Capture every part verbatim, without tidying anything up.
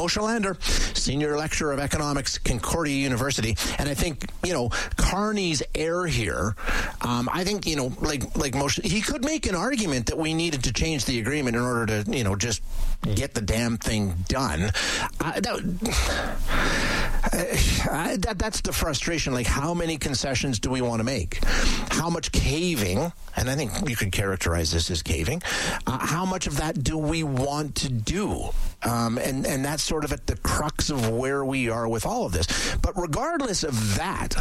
Moshe Lander, Senior Lecturer of Economics, Concordia University. And I think, you know, Carney's error here, um, I think, you know, like like Moshe, he could make an argument that we needed to change the agreement in order to, you know, just get the damn thing done. Uh, that, uh, that that's the frustration. Like, how many concessions do we want to make? How much caving, and I think you could characterize this as caving, uh, how much of that do we want to do? Um, and, and that's sort of at the crux of where we are with all of this. But regardless of that,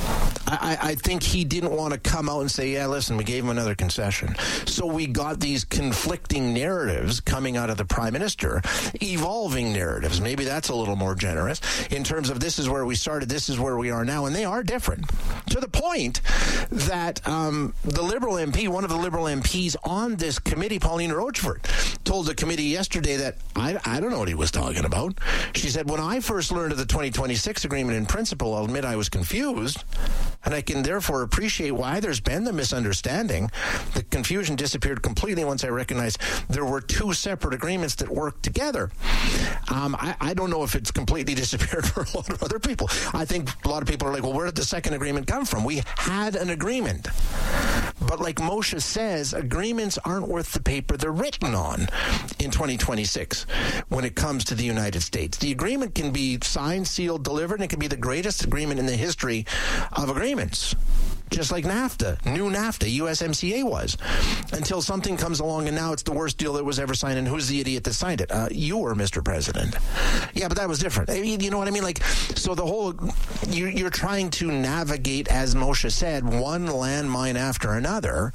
I, I think he didn't want to come out and say, yeah, listen, we gave him another concession. So we got these conflicting narratives coming out of the Prime Minister, evolving narratives. Maybe that's a little more generous in terms of this is where we started, this is where we are now, and they are different. To the point that um, the Liberal M P, one of the Liberal M Ps on this committee, Pauline Rochford, told the committee yesterday that I, I don't know what he was talking about. She said, when I first learned of the twenty twenty-six agreement in principle, I'll admit I was confused, and I can therefore appreciate why there's been the misunderstanding. The confusion disappeared completely once I recognized there were two separate agreements that worked together. Um, I, I don't know if it's completely disappeared for a lot of other people. I think a lot of people are like, well, where did the second agreement come from? We had an agreement. But like Moshe says, agreements aren't worth the paper they're written on in twenty twenty-six when it comes to the United States. The agreement can be signed, sealed, delivered, and it can be the greatest agreement in the history of agreements. Just like NAFTA, new NAFTA, U S M C A was, until something comes along and now it's the worst deal that was ever signed. And who's the idiot that signed it? Uh, you were, Mister President. Yeah, but that was different. I mean, you know what I mean? Like, so the whole, you, you're trying to navigate, as Moshe said, one landmine after another.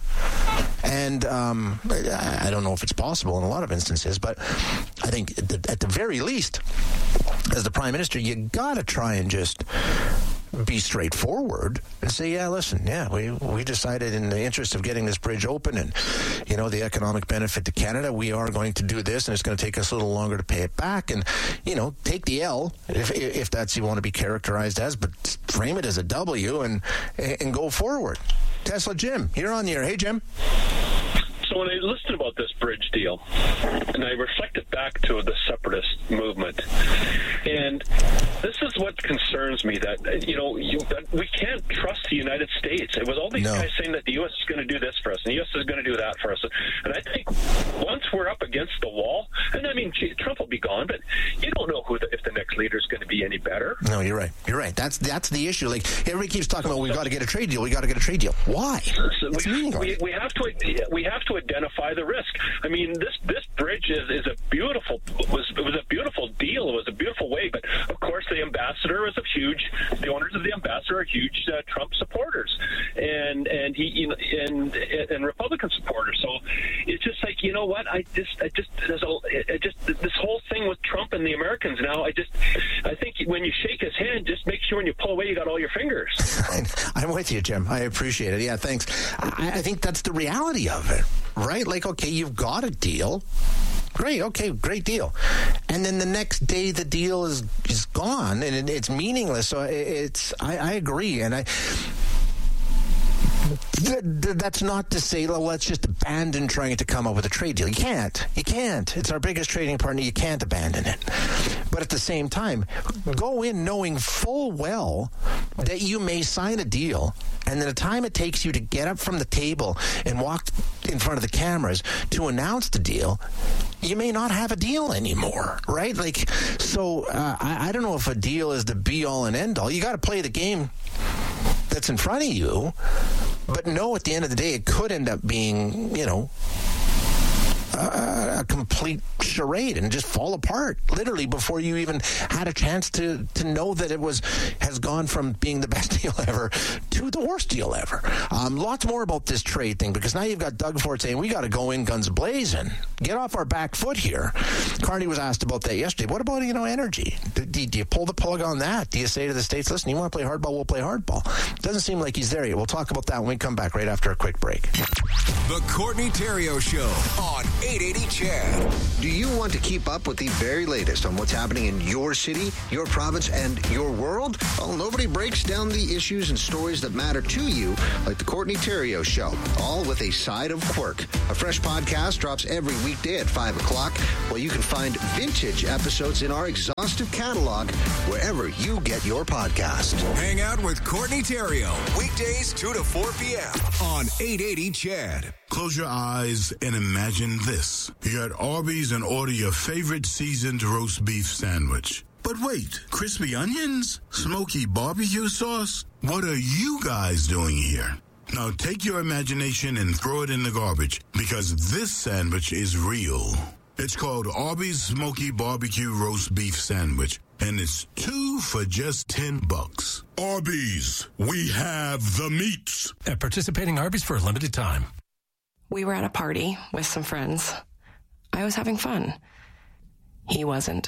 And um, I don't know if it's possible in a lot of instances, but I think at the, at the very least, as the Prime Minister, you got to try and just be straightforward and say, yeah, listen, yeah, we we decided in the interest of getting this bridge open and, you know, the economic benefit to Canada, we are going to do this, and it's going to take us a little longer to pay it back, and, you know, take the L if if that's you want to be characterized as, but frame it as a W and and go forward. Tesla Jim, you're on the air. Hey, Jim. So when I listened about this bridge deal, and I reflected back to the separatist movement, and this is what concerns me, that, you know, you, that we can't trust the United States. It was all these no. guys saying that the U S is going to do this for us, and the U S is going to do that for us. And I think once we're up against the wall, and I mean, gee, Trump will be gone, but you don't know who the, if the next leader is going to be any better. No, you're right. You're right. That's that's the issue. Like, everybody keeps talking about, we've got to get a trade deal. We got to get a trade deal. Why? So it's we, meaningless. We, we have to we have to identify the risk. I mean, this this bridge is, is a beautiful was it was a beautiful deal. It was a beautiful way, but of course the ambassador is a huge. The owners of the ambassador are huge uh, Trump supporters, and and he you know, and and Republican supporters. So it's just like, you know what? I just I just there's a it just this whole thing with Trump and the Americans now. I just I think when you shake his hand, just make sure when you pull away, you got all your fingers. I'm with you, Jim. I appreciate it. Yeah, thanks. I, I think that's the reality of it, right? Like, okay, you've got a deal. Great, okay, great deal. And then the next day the deal is, is gone and it, it's meaningless. So it, it's, I, I agree. And I, th- th- that's not to say, well, let's just abandon trying to come up with a trade deal. You can't. You can't. It's our biggest trading partner. You can't abandon it. But at the same time, go in knowing full well that you may sign a deal, and then the time it takes you to get up from the table and walk in front of the cameras to announce the deal, you may not have a deal anymore, right? Like, so uh, I, I don't know if a deal is the be-all and end-all. You got to play the game that's in front of you, but know at the end of the day it could end up being, you know, a, a complete charade and just fall apart literally before you even had a chance to to know that it was has gone from being the best deal ever to the worst deal ever. Um, lots more about this trade thing, because now you've got Doug Ford saying we got to go in guns blazing, get off our back foot here. Carney was asked about that yesterday. What about, you know, energy? Do, do, do you pull the plug on that? Do you say to the states, listen, you want to play hardball, we'll play hardball? Doesn't seem like he's there yet. We'll talk about that when we come back right after a quick break. The Courtney Theriault Show on eight eighty Chad. Do you want to keep up with the very latest on what's happening in your city, your province, and your world? Well, nobody breaks down the issues and stories that matter to you like the Courtney Theriault Show, all with a side of quirk. A fresh podcast drops every weekday at five o'clock, while you can find vintage episodes in our exhaustive catalog wherever you get your podcast. Hang out with Courtney Theriault, weekdays two to four p.m. on eight eighty Chad. Close your eyes and imagine this. You're at Arby's and order your favorite seasoned roast beef sandwich. But wait, crispy onions? Smoky barbecue sauce? What are you guys doing here? Now take your imagination and throw it in the garbage, because this sandwich is real. It's called Arby's Smoky Barbecue Roast Beef Sandwich, and it's two for just ten bucks. Arby's, we have the meats. At participating Arby's for a limited time. We were at a party with some friends. I was having fun. He wasn't.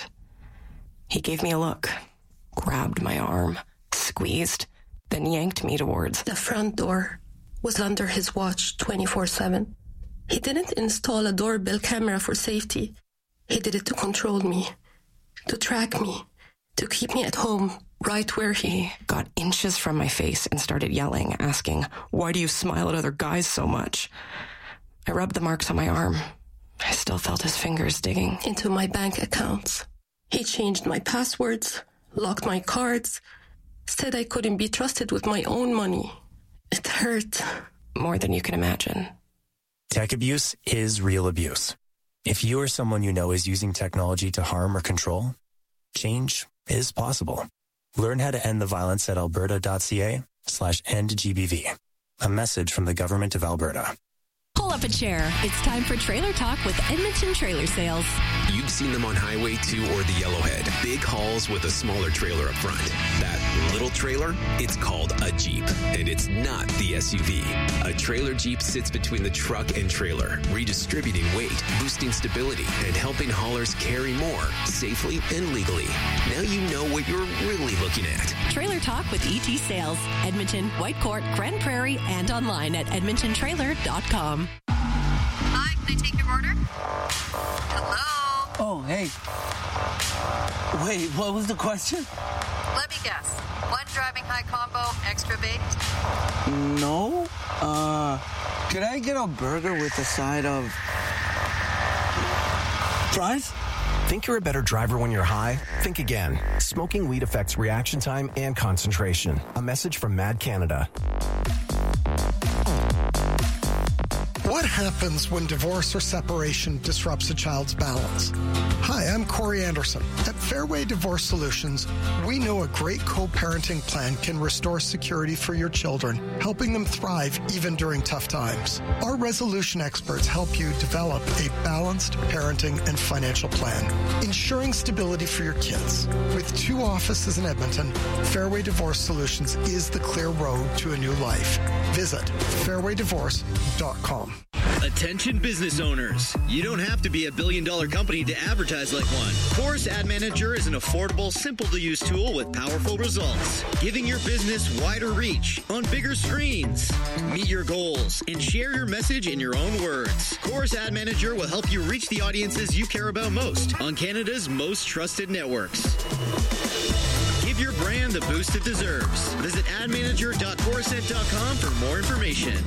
He gave me a look, grabbed my arm, squeezed, then yanked me towards the front door. Was under his watch twenty-four seven. He didn't install a doorbell camera for safety. He did it to control me, to track me, to keep me at home, right where he got inches from my face and started yelling, asking, "Why do you smile at other guys so much?" I rubbed the marks on my arm. I still felt his fingers digging into my bank accounts. He changed my passwords, locked my cards, said I couldn't be trusted with my own money. It hurt. More than you can imagine. Tech abuse is real abuse. If you or someone you know is using technology to harm or control, change is possible. Learn how to end the violence at alberta.ca slash end GBV. A message from the Government of Alberta. Pull up a chair. It's time for Trailer Talk with Edmonton Trailer Sales. You've seen them on Highway two or the Yellowhead. Big hauls with a smaller trailer up front. That little trailer, it's called a Jeep, and it's not the S U V. A trailer Jeep sits between the truck and trailer, redistributing weight, boosting stability, and helping haulers carry more safely and legally. Now you know what you're really looking at. Trailer Talk with E T Sales. Edmonton, Whitecourt, Grand Prairie, and online at edmonton trailer dot com. Hi, can I take your order? Hello? Oh, hey. Wait, what was the question? Let me guess. One driving high combo, extra baked? No. Uh, could I get a burger with a side of fries? Think you're a better driver when you're high? Think again. Smoking weed affects reaction time and concentration. A message from Mad Canada. What happens when divorce or separation disrupts a child's balance? Hi, I'm Corey Anderson. At Fairway Divorce Solutions, we know a great co-parenting plan can restore security for your children, helping them thrive even during tough times. Our resolution experts help you develop a balanced parenting and financial plan, ensuring stability for your kids. With two offices in Edmonton, Fairway Divorce Solutions is the clear road to a new life. Visit fairway divorce dot com. Attention business owners. You don't have to be a billion dollar company to advertise like one. Chorus Ad Manager is an affordable, simple to use tool with powerful results, giving your business wider reach on bigger screens. Meet your goals and share your message in your own words. Chorus Ad Manager will help you reach the audiences you care about most on Canada's most trusted networks. Give your brand the boost it deserves. Visit ad manager dot chorusnet dot com for more information.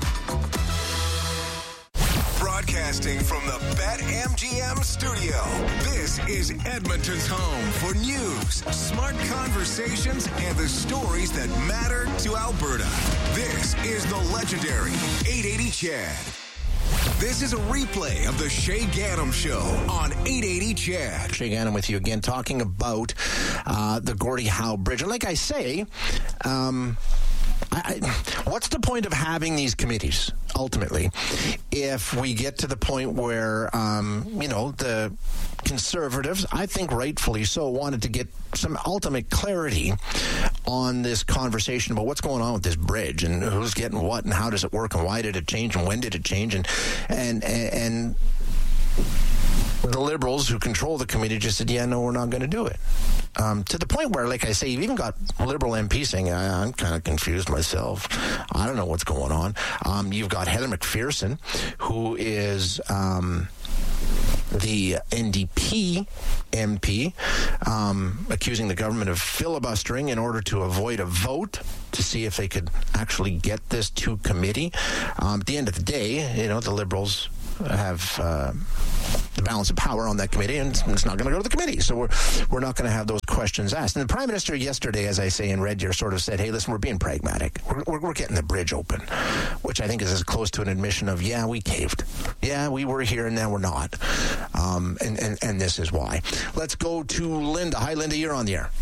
Broadcasting from the BetMGM studio, this is Edmonton's home for news, smart conversations, and the stories that matter to Alberta. This is the legendary eight eighty Chad. This is a replay of the Shay Gannam Show on eight eighty Chad. Shay Gannam with you again, talking about uh, the Gordie Howe Bridge. And like I say, um, I, I, what's the point of having these committees, ultimately, if we get to the point where, um, you know, the Conservatives, I think rightfully so, wanted to get some ultimate clarity on this conversation about what's going on with this bridge and who's getting what and how does it work and why did it change and when did it change and and and, and the Liberals who control the committee just said, yeah, no, we're not going to do it. Um, to the point where, like I say, you've even got Liberal M P saying, I, I'm kind of confused myself. I don't know what's going on. Um, you've got Heather McPherson, who is... Um, the N D P M P um, accusing the government of filibustering in order to avoid a vote to see if they could actually get this to committee. Um, at the end of the day, you know, the Liberals have uh, the balance of power on that committee, and it's not going to go to the committee. So we're we're not going to have those questions asked. And the Prime Minister yesterday, as I say in Red Deer, sort of said, hey, listen, we're being pragmatic. We're, we're, we're getting the bridge open, which I think is as close to an admission of, yeah, we caved. Yeah, we were here, and now we're not. Um, and, and, and this is why. Let's go to Linda. Hi, Linda, you're on the air.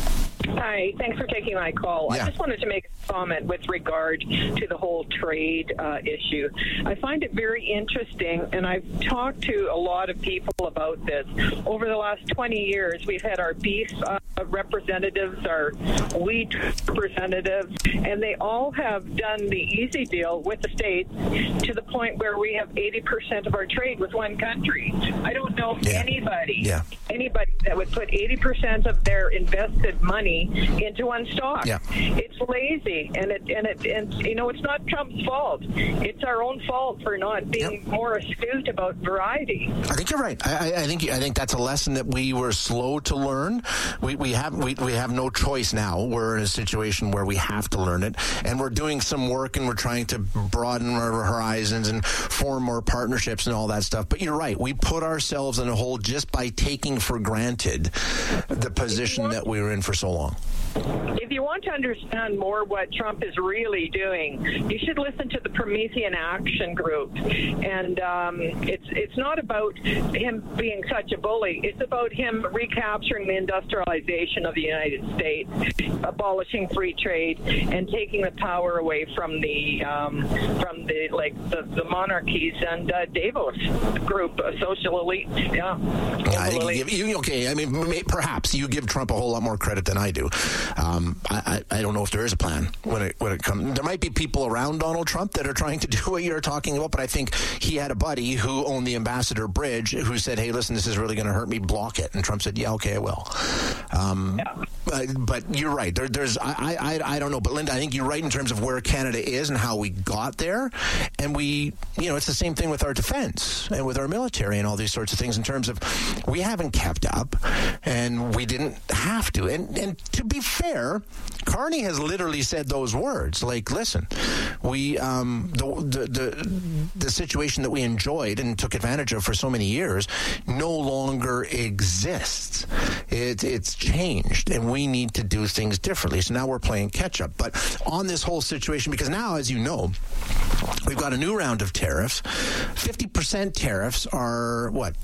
Hi, thanks for taking my call. Yeah. I just wanted to make a comment with regard to the whole trade uh, issue. I find it very interesting, and I've talked to a lot of people about this. Over the last twenty years, we've had our beef uh, representatives, our wheat representatives, and they all have done the easy deal with the states to the point where we have eighty percent of our trade with one country. I don't know yeah. anybody, yeah. anybody that would put eighty percent of their invested money into one stock. Yeah. It's lazy, and it and it and you know it's not Trump's fault. It's our own fault for not being yep. more astute about variety. I think you're right. I, I think I think that's a lesson that we were slow to learn. We we have we, we have no choice now. We're in a situation where we have to learn it, and we're doing some work, and we're trying to broaden our horizons and form more partnerships and all that stuff. But you're right. We put ourselves in a hole just by taking for granted the position that we were in for so long. If you want to understand more what Trump is really doing, you should listen to the Promethean Action Group. And um, it's it's not about him being such a bully. It's about him recapturing the industrialization of the United States, abolishing free trade, and taking the power away from the um, from the like the, the monarchies and uh, Davos group, a social elite. Yeah, I think you give, you, okay. I mean, perhaps you give Trump a whole lot more credit than I do. Um, I, I don't know if there is a plan when it when it comes. There might be people around Donald Trump that are trying to do what you're talking about, but I think he had a buddy who owned the Ambassador Bridge who said, "Hey, listen, this is really going to hurt me. Block it." And Trump said, "Yeah, okay, I will." Um, yeah. but, but you're right. There, there's I, I I don't know, but Linda, I think you're right in terms of where Canada is and how we got there, and we you know it's the same thing with our defense and with our military and all these sorts of things in terms of we haven't kept up and we didn't have to. And and to be fair, Carney has literally said those words. Like, listen, we um, the, the the the situation that we enjoyed and took advantage of for so many years no longer exists. It, it's changed, and we need to do things differently. So now we're playing catch up. But on this whole situation, because now, as you know, we've got a new round of tariffs. fifty percent tariffs are what?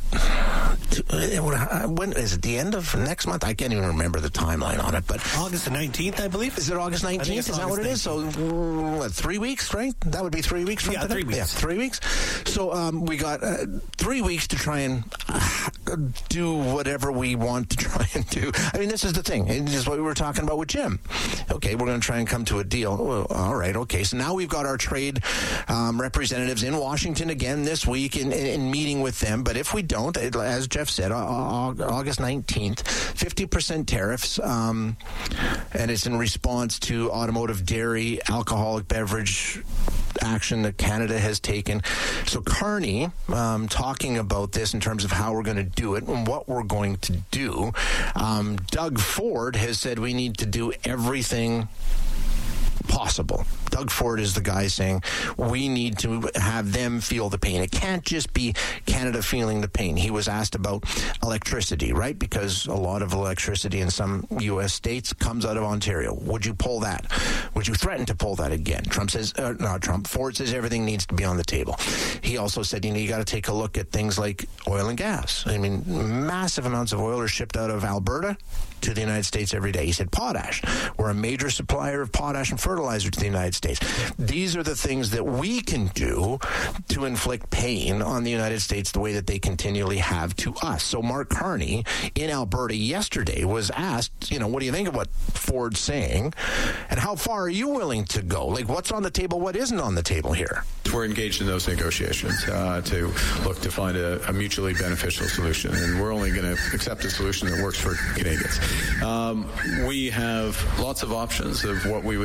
When is it? The end of next month? I can't even remember the timeline on it. But August the nineteenth, I believe. Is it August nineteenth? Is that what it is? So, what, three weeks, right? That would be three weeks from yeah, today? three weeks. Yeah, three weeks. So, um, we got uh, three weeks to try and uh, do whatever we want to try and do. I mean, this is the thing. This is what we were talking about with Jim. Okay, we're going to try and come to a deal. Well, all right, okay. So now we've got our trade um, representatives in Washington again this week in, in, in meeting with them. But if we don't, it, as Jeff said, August nineteenth, fifty percent tariffs, um, and it's in response to automotive, dairy, alcoholic beverage action that Canada has taken. So Carney, um, talking about this in terms of how we're going to do it and what we're going to do. Um, Doug Ford has said we need to do everything possible. Doug Ford is the guy saying we need to have them feel the pain. It can't just be Canada feeling the pain. He was asked about electricity, right? Because a lot of electricity in some U S states comes out of Ontario. Would you pull that? Would you threaten to pull that again? Trump says, uh, no, Trump, Ford says everything needs to be on the table. He also said, you know, you got to take a look at things like oil and gas. I mean, massive amounts of oil are shipped out of Alberta to the United States every day. He said potash. We're a major supplier of potash and fertilizer to the United States. These are the things that we can do to inflict pain on the United States the way that they continually have to us. So Mark Carney in Alberta yesterday was asked, you know, what do you think of what Ford's saying? And how far are you willing to go? Like, what's on the table? What isn't on the table here? We're engaged in those negotiations uh, to look to find a, a mutually beneficial solution. And we're only going to accept a solution that works for Canadians. Um, we have lots of options of what we would do if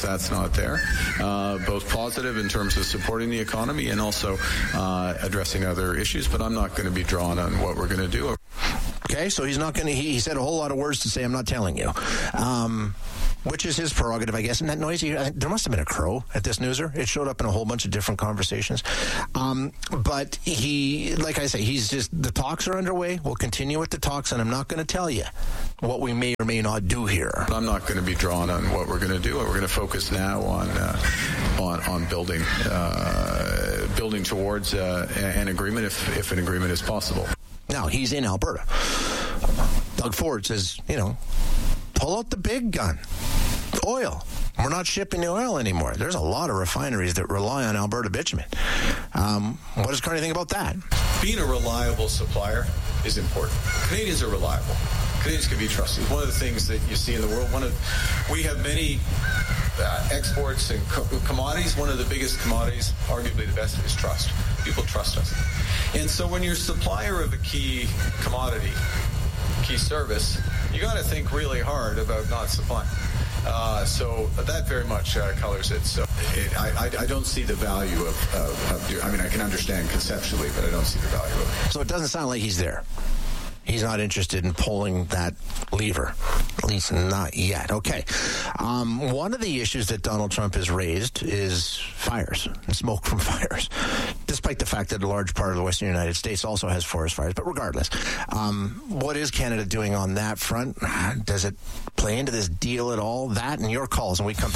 that's not there, uh, both positive in terms of supporting the economy and also uh, addressing other issues. But I'm not going to be drawn on what we're going to do. Okay, so he's not going to, he, he said a whole lot of words to say, I'm not telling you. Um, which is his prerogative, I guess. And that noisy, there must have been a crow at this newser. It showed up in a whole bunch of different conversations. Um, but he, like I say, he's just, the talks are underway. We'll continue with the talks, and I'm not going to tell you what we may or may not do here. I'm not going to be drawn on what we're going to do. We're going to focus now on uh, on, on building uh, building towards uh, an agreement if, if an agreement is possible. Now, he's in Alberta. Doug Ford says, you know, pull out the big gun. Oil. We're not shipping the oil anymore. There's a lot of refineries that rely on Alberta bitumen. Um, what does Carney think about that? Being a reliable supplier is important. Canadians are reliable. Canadians can be trusted. One of the things that you see in the world, one of we have many uh, exports and co- commodities. One of the biggest commodities, arguably the best, is trust. People trust us. And so when you're a supplier of a key commodity, key service, you got to think really hard about not supplying. Uh, so that very much uh, colors it. So it, I, I, I don't see the value of, of, of, I mean, I can understand conceptually, but I don't see the value of it. So it doesn't sound like he's there. He's not interested in pulling that lever, at least not yet. Okay. Um, one of the issues that Donald Trump has raised is fires and smoke from fires, despite the fact that a large part of the Western United States also has forest fires. But regardless, um, what is Canada doing on that front? Does it play into this deal at all? That and your calls, and we come back.